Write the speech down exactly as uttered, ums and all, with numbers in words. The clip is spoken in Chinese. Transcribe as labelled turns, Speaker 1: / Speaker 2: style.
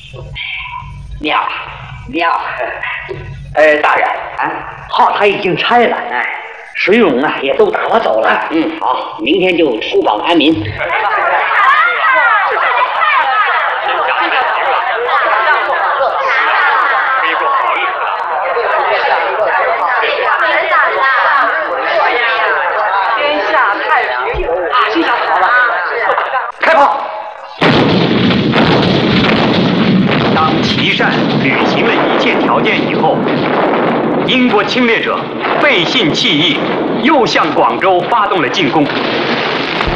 Speaker 1: 妙妙，呃，大人啊，炮台已经拆了，哎，水勇啊也都打发走了。嗯，好，明天就出访安民。
Speaker 2: 天下太平啊！这下好了，
Speaker 1: 开炮！
Speaker 3: 当琦善履行了一切条件以后，英国侵略者背信弃义，又向广州发动了进攻。